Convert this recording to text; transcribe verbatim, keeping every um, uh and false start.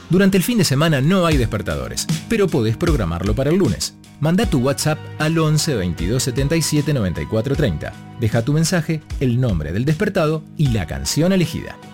Durante el fin de semana no hay despertadores, pero podés programarlo para el lunes. Manda tu WhatsApp al once veintidós setenta y siete noventa y cuatro treinta. Deja tu mensaje, el nombre del despertado y la canción elegida.